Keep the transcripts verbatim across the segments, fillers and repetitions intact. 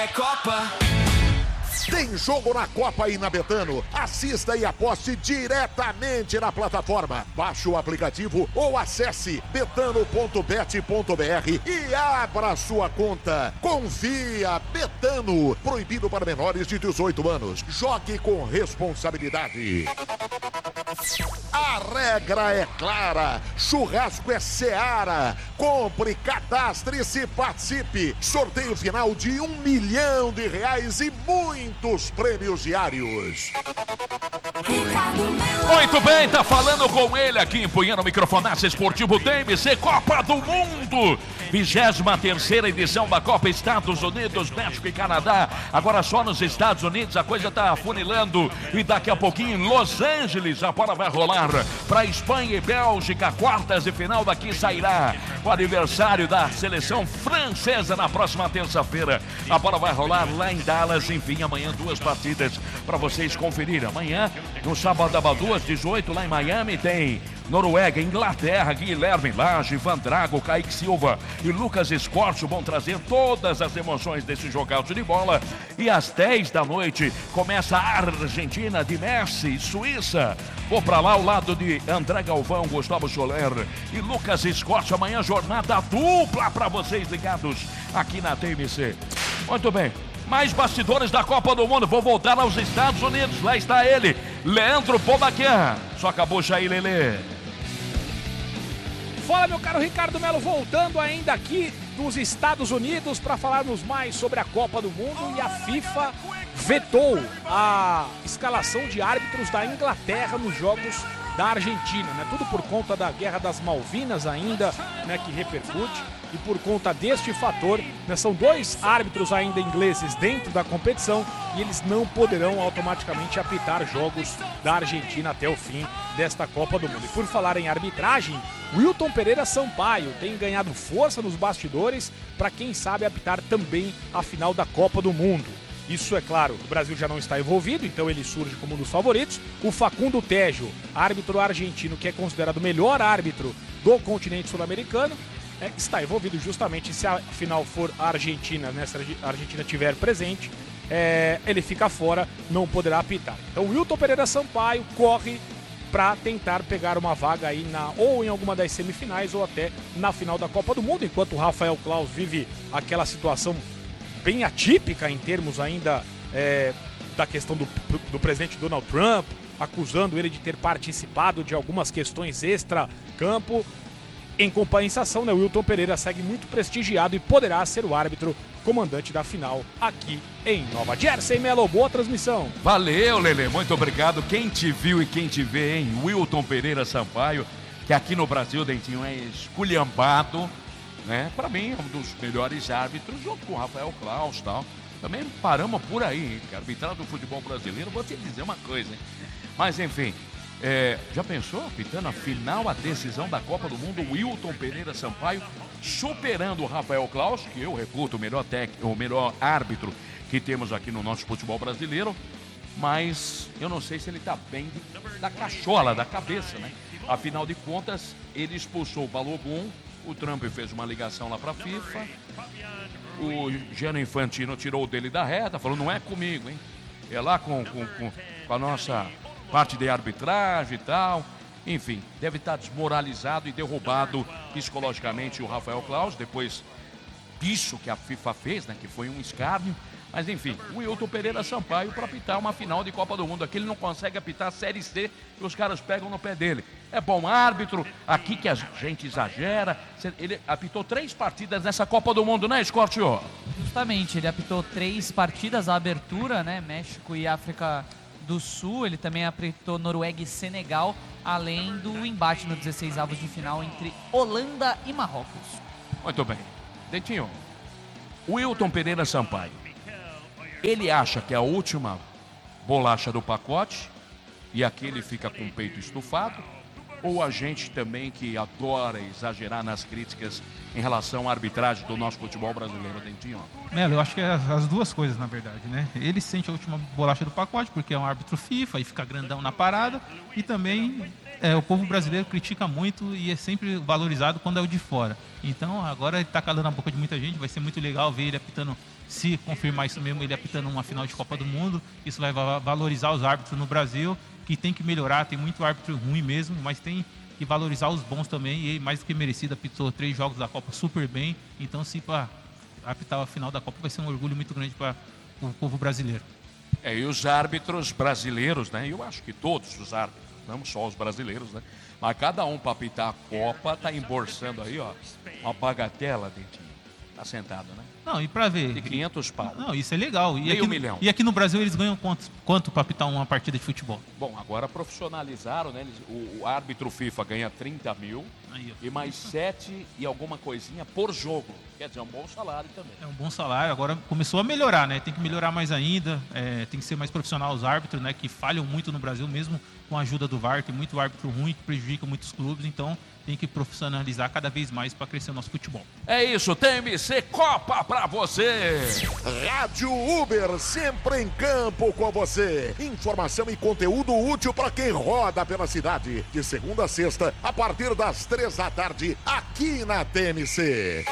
é Copa. Tem jogo na Copa aí na Betano. Assista e aposte diretamente na plataforma. Baixe o aplicativo ou acesse betano ponto bet ponto br e abra sua conta. Confia, Betano. Proibido para menores de dezoito anos. Jogue com responsabilidade. A regra é clara. Churrasco é Seara. Compre, cadastre-se, participe. Sorteio final de um milhão de reais e muitos prêmios diários. Muito bem, tá falando com ele aqui, empunhando o microfonaço esportivo T M C Copa do Mundo. vigésima terceira edição da Copa Estados Unidos, México e Canadá. Agora só nos Estados Unidos a coisa tá afunilando e daqui a pouquinho em Los Angeles a bola vai rolar para Espanha e Bélgica. Quartas de final daqui sairá o aniversário da seleção francesa na próxima terça-feira. A bola vai rolar lá em Dallas. Enfim, amanhã duas partidas para vocês conferirem. Amanhã, no sábado às duas e dezoito, lá em Miami, tem Noruega, Inglaterra, Guilherme Lage, Van Drago, Kaique Silva e Lucas Escorcho vão trazer todas as emoções desse jogaço de bola. E às dez da noite começa a Argentina de Messi, Suíça. Vou para lá ao lado de André Galvão, Gustavo Soler e Lucas Escorcho. Amanhã jornada dupla para vocês ligados aqui na T M C. Muito bem. Mais bastidores da Copa do Mundo. Vou voltar aos Estados Unidos. Lá está ele, Leandro Pobaquer. Só acabou aí, Lelê. Fala, meu caro Ricardo Melo, voltando ainda aqui dos Estados Unidos para falarmos mais sobre a Copa do Mundo. E a FIFA vetou a escalação de árbitros da Inglaterra nos jogos da Argentina, né? Tudo por conta da Guerra das Malvinas ainda, né, que repercute. E por conta deste fator, né, são dois árbitros ainda ingleses dentro da competição e eles não poderão automaticamente apitar jogos da Argentina até o fim desta Copa do Mundo. E por falar em arbitragem, Wilton Pereira Sampaio tem ganhado força nos bastidores para quem sabe apitar também a final da Copa do Mundo. Isso é claro, o Brasil já não está envolvido, então ele surge como um dos favoritos. O Facundo Tejo, árbitro argentino, que é considerado o melhor árbitro do continente sul-americano, é, está envolvido justamente se a final for a Argentina, né, se a Argentina tiver presente, é, ele fica fora, não poderá apitar. Então o Wilton Pereira Sampaio corre para tentar pegar uma vaga aí na, ou em alguma das semifinais ou até na final da Copa do Mundo, enquanto o Rafael Claus vive aquela situação bem atípica em termos ainda é, da questão do, do presidente Donald Trump, acusando ele de ter participado de algumas questões extra-campo. Em compensação, né, o Wilton Pereira segue muito prestigiado e poderá ser o árbitro comandante da final aqui em Nova Jersey. Melo, boa transmissão. Valeu, Lelê, muito obrigado. Quem te viu e quem te vê, hein? Wilton Pereira Sampaio, que aqui no Brasil, Dentinho, é esculhambado, né? Para mim, é um dos melhores árbitros, junto com o Rafael Claus e tal. Também paramos por aí, hein? Arbitrar do futebol brasileiro, vou te dizer uma coisa, hein? Mas, enfim... É, já pensou, apitando a final, a decisão da Copa do Mundo, Wilton Pereira Sampaio, superando o Rafael Claus, que eu reputo o melhor técnico, o melhor árbitro que temos aqui no nosso futebol brasileiro, mas eu não sei se ele está bem da cachola, da cabeça, né? Afinal de contas, ele expulsou o Balogun, o Trump fez uma ligação lá para a FIFA, o Gianni Infantino tirou dele da reta, falou, não é comigo, hein? É lá com, com, com, com a nossa... parte de arbitragem e tal, enfim, deve estar desmoralizado e derrubado psicologicamente o Rafael Claus, depois disso que a FIFA fez, né, que foi um escárnio, mas enfim, o Wilton Pereira Sampaio para apitar uma final de Copa do Mundo, aqui ele não consegue apitar a Série C e os caras pegam no pé dele, é bom árbitro, aqui que a gente exagera, ele apitou três partidas nessa Copa do Mundo, né, Scortio? Justamente, ele apitou três partidas, a abertura, né, México e África do Sul, ele também apitou Noruega e Senegal, além do embate no dezesseis avos de final entre Holanda e Marrocos. Muito bem. Dentinho, o Wilton Pereira Sampaio, ele acha que é a última bolacha do pacote e aqui ele fica com o peito estufado, ou a gente também que adora exagerar nas críticas em relação à arbitragem do nosso futebol brasileiro, Dentinho? Melo, eu acho que é as duas coisas, na verdade, né? Ele sente a última bolacha do pacote, porque é um árbitro FIFA e fica grandão na parada, e também é, o povo brasileiro critica muito e é sempre valorizado quando é o de fora. Então agora ele está calando a boca de muita gente, vai ser muito legal ver ele apitando, se confirmar isso mesmo, ele apitando uma final de Copa do Mundo. Isso vai valorizar os árbitros no Brasil, que tem que melhorar, tem muito árbitro ruim mesmo, mas tem que valorizar os bons também, e ele, mais do que merecido, apitou três jogos da Copa super bem. Então, se para apitar a final da Copa, vai ser um orgulho muito grande para o povo brasileiro. É, e os árbitros brasileiros, né? Eu acho que todos os árbitros, não só os brasileiros, né? Mas cada um para apitar a Copa tá embolsando aí, ó, uma bagatela, Dentinho. Tá sentado, né? Não, e para ver... De quinhentos pau. Não, isso é legal. E Meio aqui, milhão. E aqui no Brasil eles ganham quanto, quanto para apitar uma partida de futebol? Bom, agora profissionalizaram, né? Eles, o, o árbitro FIFA ganha trinta mil Aí, e mais sete e alguma coisinha por jogo. Quer dizer, é um bom salário também. É um bom salário, agora começou a melhorar, né? Tem que melhorar mais ainda, é, tem que ser mais profissional os árbitros, né? Que falham muito no Brasil, mesmo com a ajuda do V A R, tem muito árbitro ruim que prejudica muitos clubes, então tem que profissionalizar cada vez mais para crescer o nosso futebol. É isso, T M C Copa pra você! Rádio Uber, sempre em campo com você. Informação e conteúdo útil para quem roda pela cidade. De segunda a sexta, a partir das três da tarde, aqui na T M C.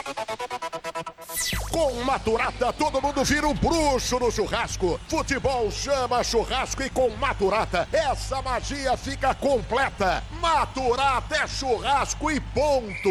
Com Maturata, todo mundo vira um bruxo no churrasco. Futebol chama churrasco e com Maturata, essa magia fica completa. Maturata é churrasco e ponto.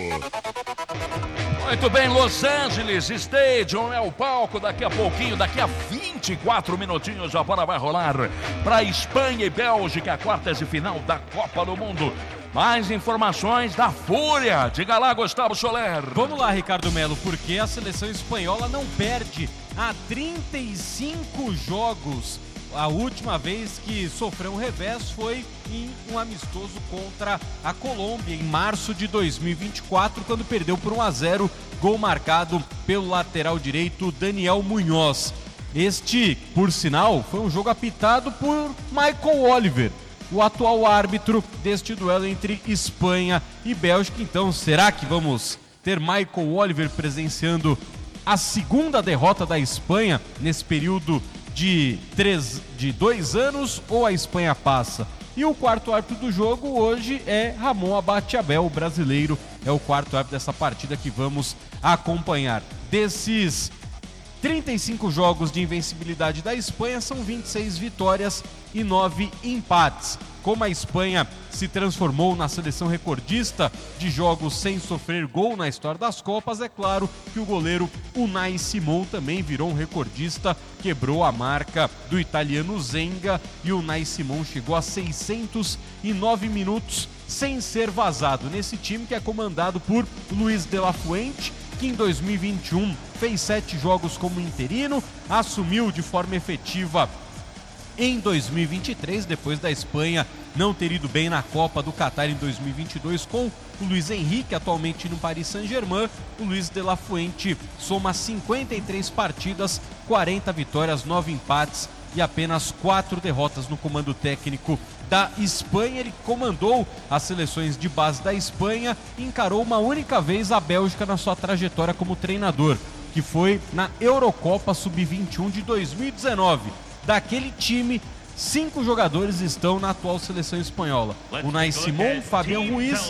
Muito bem, Los Angeles Stadium é o palco. Daqui a pouquinho, daqui a vinte e quatro minutinhos, a bola vai rolar para Espanha e Bélgica, quartas de final da Copa do Mundo. Mais informações da Fúria. Diga lá, Gustavo Soler. Vamos lá, Ricardo Melo, porque a seleção espanhola não perde há trinta e cinco jogos. A última vez que sofreu um revés foi em um amistoso contra a Colômbia, em março de dois mil e vinte e quatro, quando perdeu por um a zero, gol marcado pelo lateral direito Daniel Muñoz. Este, por sinal, foi um jogo apitado por Michael Oliver, o atual árbitro deste duelo entre Espanha e Bélgica. Então, será que vamos ter Michael Oliver presenciando a segunda derrota da Espanha nesse período de, três, de dois anos, ou a Espanha passa? E o quarto árbitro do jogo hoje é Ramon Abate-Abel, o brasileiro, é o quarto árbitro dessa partida que vamos acompanhar. Desses trinta e cinco jogos de invencibilidade da Espanha, são vinte e seis vitórias e nove empates. Como a Espanha se transformou na seleção recordista de jogos sem sofrer gol na história das Copas, é claro que o goleiro Unai Simon também virou um recordista, quebrou a marca do italiano Zenga, e o Unai Simon chegou a seiscentos e nove minutos sem ser vazado nesse time que é comandado por Luis de la Fuente, que em dois mil e vinte e um fez sete jogos como interino, assumiu de forma efetiva em dois mil e vinte e três, depois da Espanha não ter ido bem na Copa do Catar em dois mil e vinte e dois com o Luis Henrique, atualmente no Paris Saint-Germain. O Luis de la Fuente soma cinquenta e três partidas, quarenta vitórias, nove empates e apenas quatro derrotas no comando técnico da Espanha. Ele comandou as seleções de base da Espanha e encarou uma única vez a Bélgica na sua trajetória como treinador, que foi na Eurocopa sub vinte e um de dois mil e dezenove. Daquele time, cinco jogadores estão na atual seleção espanhola: Unai Simon, Fabián Ruiz,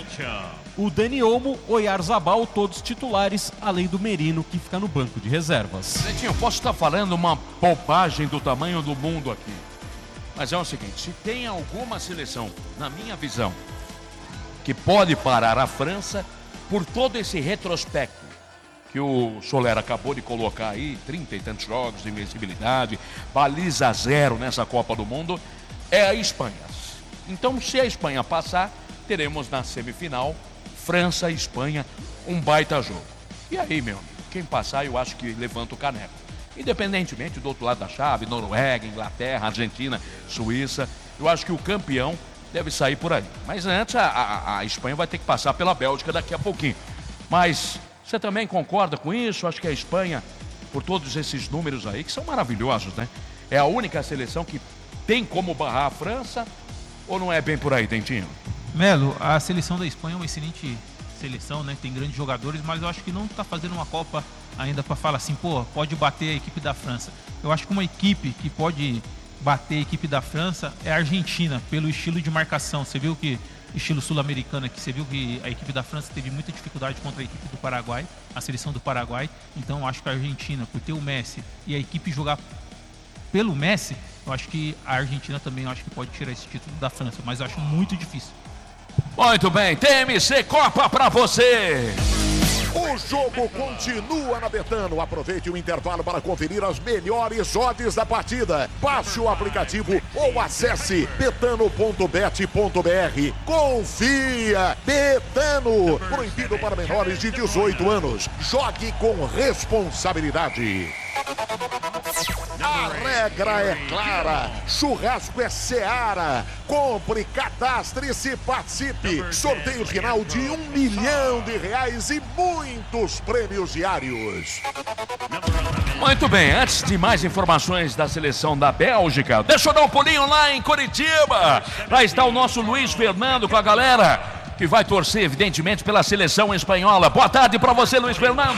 o Dani Olmo, Oyarzabal, todos titulares, além do Merino, que fica no banco de reservas. Netinho, eu posso estar falando uma bobagem do tamanho do mundo aqui, mas é o seguinte: se tem alguma seleção, na minha visão, que pode parar a França por todo esse retrospecto que o Soler acabou de colocar aí, trinta e tantos jogos de invencibilidade, baliza zero nessa Copa do Mundo, é a Espanha. Então, se a Espanha passar, teremos na semifinal França e Espanha, um baita jogo. E aí, meu amigo, quem passar, eu acho que levanta o caneco. Independentemente do outro lado da chave, Noruega, Inglaterra, Argentina, Suíça, eu acho que o campeão deve sair por aí. Mas antes, a, a, a Espanha vai ter que passar pela Bélgica daqui a pouquinho. Mas você também concorda com isso? Acho que a Espanha, por todos esses números aí, que são maravilhosos, né? É a única seleção que tem como barrar a França, ou não é bem por aí, Dentinho? Melo, a seleção da Espanha é uma excelente seleção, né? Tem grandes jogadores, mas eu acho que não está fazendo uma Copa ainda para falar assim, pô, pode bater a equipe da França. Eu acho que uma equipe que pode bater a equipe da França é a Argentina, pelo estilo de marcação. Você viu que estilo sul-americana, que você viu que a equipe da França teve muita dificuldade contra a equipe do Paraguai, a seleção do Paraguai. Então eu acho que a Argentina, por ter o Messi e a equipe jogar pelo Messi, eu acho que a Argentina também eu acho que pode tirar esse título da França, mas eu acho muito difícil. Muito bem, T M C Copa pra você! O jogo continua na Betano. Aproveite o intervalo para conferir as melhores odds da partida. Baixe o aplicativo ou acesse betano ponto bet ponto br. Confia! Betano! Proibido para menores de dezoito anos. Jogue com responsabilidade. A regra é clara, churrasco é Seara. Compre, cadastre-se e participe. Sorteio final de um milhão de reais e muitos prêmios diários. Muito bem, antes de mais informações da seleção da Bélgica, deixa eu dar um pulinho lá em Curitiba. Lá está o nosso Luiz Fernando com a galera que vai torcer, evidentemente, pela seleção espanhola. Boa tarde para você, Luiz Fernando.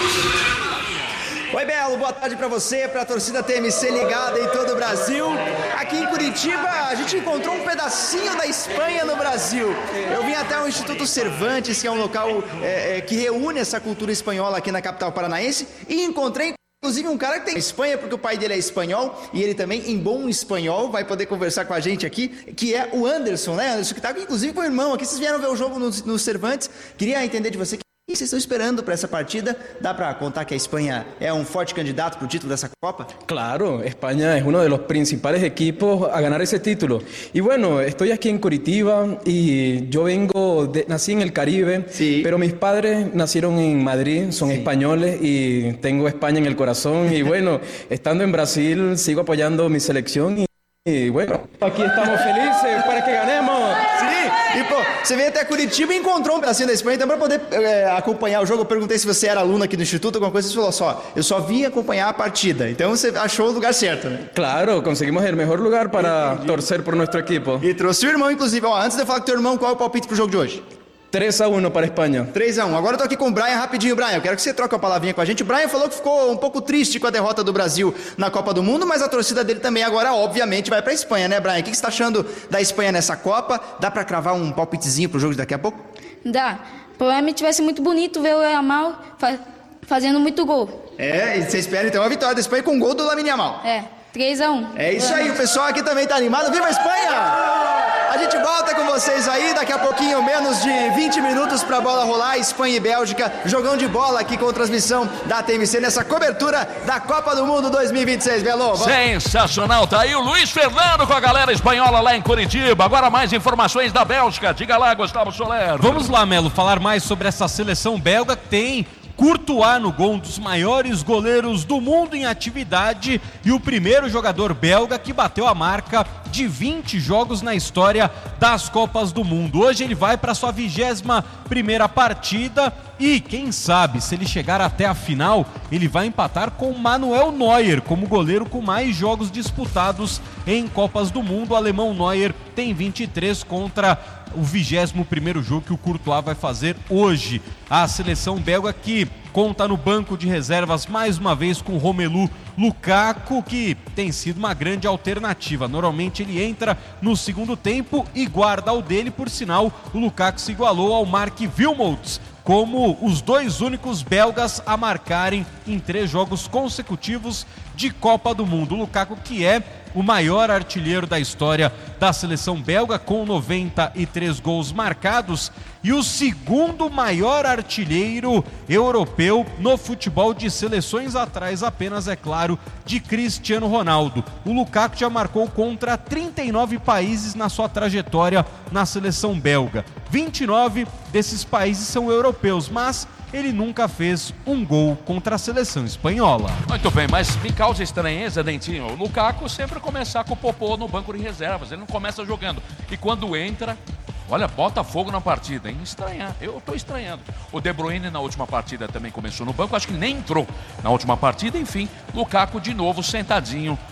Oi, Belo, boa tarde pra você, pra torcida T M C ligada em todo o Brasil. Aqui em Curitiba, a gente encontrou um pedacinho da Espanha no Brasil. Eu vim até o Instituto Cervantes, que é um local é, é, que reúne essa cultura espanhola aqui na capital paranaense, e encontrei inclusive um cara que tem Espanha, porque o pai dele é espanhol, e ele também, em bom espanhol, vai poder conversar com a gente aqui, que é o Anderson, né? Anderson, que tá inclusive com o irmão aqui. Vocês vieram ver o jogo no, no Cervantes. Queria entender de você o que vocês estão esperando para essa partida. ¿Dá para contar que a Espanha é um forte candidato para o título dessa Copa? Claro, España es uno de los principales equipos a ganar ese título. Y bueno, estoy aquí en Curitiba y yo vengo, de, nací en el Caribe, sí. Pero mis padres nacieron en Madrid, son sí. españoles y tengo España en el corazón. Y bueno, estando en Brasil sigo apoyando mi selección y, y bueno, aquí estamos felices para que ganemos. Sim, e pô, você veio até Curitiba e encontrou um pedacinho da Espanha, então para poder é, acompanhar o jogo, eu perguntei se você era aluno aqui do Instituto, alguma coisa, você falou só, eu só vim acompanhar a partida, então você achou o lugar certo, né? Claro, conseguimos el mejor lugar para Entendi. torcer por nuestro equipo. E trouxe o irmão, inclusive, ó, antes de eu falar com o teu irmão, qual é o palpite pro jogo de hoje? três a um para a Espanha. três a um. Agora eu tô aqui com o Brian rapidinho. Brian, eu quero que você troque uma palavrinha com a gente. O Brian falou que ficou um pouco triste com a derrota do Brasil na Copa do Mundo, mas a torcida dele também agora, obviamente, vai pra Espanha, né, Brian? O que você tá achando da Espanha nessa Copa? Dá pra cravar um palpitezinho pro jogo de daqui a pouco? Dá. Provavelmente vai ser muito bonito ver o Yamal fa- fazendo muito gol. É, e você espera então a vitória da Espanha com gol do Lamine Yamal. É, três a um. É isso aí, o pessoal aqui também tá animado. Viva a Espanha! A gente volta com vocês aí, daqui a pouquinho, menos de vinte minutos pra bola rolar, Espanha e Bélgica, jogão de bola aqui com transmissão da T M C nessa cobertura da Copa do Mundo dois mil e vinte e seis, Belo. Sensacional, tá aí o Luiz Fernando com a galera espanhola lá em Curitiba. Agora mais informações da Bélgica, diga lá, Gustavo Soler. Vamos lá, Melo, falar mais sobre essa seleção belga que tem Courtois no gol, um dos maiores goleiros do mundo em atividade e o primeiro jogador belga que bateu a marca de vinte jogos na história das Copas do Mundo. Hoje ele vai para sua vigésima primeira partida e, quem sabe, se ele chegar até a final, ele vai empatar com Manuel Neuer como goleiro com mais jogos disputados em Copas do Mundo. O alemão Neuer tem vinte e três contra o vigésimo primeiro jogo que o Courtois vai fazer hoje. A seleção belga que conta no banco de reservas mais uma vez com Romelu Lukaku, que tem sido uma grande alternativa. Normalmente ele entra no segundo tempo e guarda o dele, por sinal, o Lukaku se igualou ao Mark Wilmots como os dois únicos belgas a marcarem em três jogos consecutivos de Copa do Mundo. O Lukaku, que é o maior artilheiro da história da seleção belga, com noventa e três gols marcados, e o segundo maior artilheiro europeu no futebol de seleções, atrás apenas, é claro, de Cristiano Ronaldo. O Lukaku já marcou contra trinta e nove países na sua trajetória na seleção belga. vinte e nove desses países são europeus, mas ele nunca fez um gol contra a seleção espanhola. Muito bem, mas me causa estranheza, Dentinho, o Lukaku sempre começar com o Popô no banco de reservas, ele não começa jogando, e quando entra, olha, bota fogo na partida, hein? Estranhar, eu tô estranhando. O De Bruyne na última partida também começou no banco, acho que nem entrou na última partida, enfim, Lukaku de novo sentadinho